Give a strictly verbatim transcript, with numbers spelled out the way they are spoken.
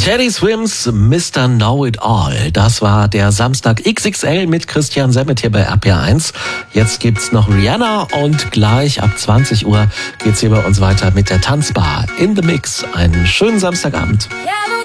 Teddy Swims, Mister Know-It-All. Das war der Samstag X X L mit Christian Semmet hier bei R P R eins. Jetzt gibt's noch Rihanna und gleich ab zwanzig Uhr geht's hier bei uns weiter mit der Tanzbar in the Mix. Einen schönen Samstagabend.